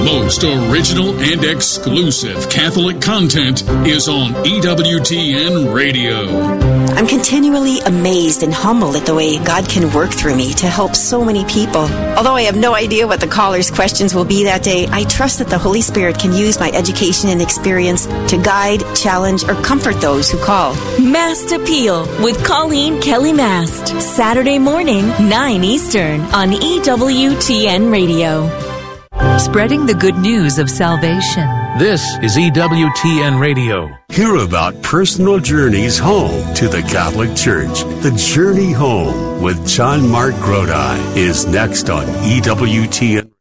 most original and exclusive Catholic content is on EWTN Radio. I'm continually amazed and humbled at the way God can work through me to help so many people. Although I have no idea what the caller's questions will be that day, I trust that the Holy Spirit can use my education and experience to guide, challenge, or comfort those who call. Mast Appeal with Colleen Kelly Mast. Saturday morning, 9 Eastern on EWTN Radio. Spreading the good news of salvation. This is EWTN Radio. Hear about personal journeys home to the Catholic Church. The Journey Home with John Mark Grodi is next on EWTN.